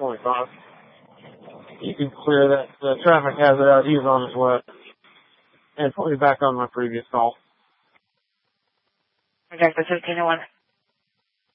25. You can clear that traffic hazard out. He's on his way. And put me back on my previous call. Projector 1501.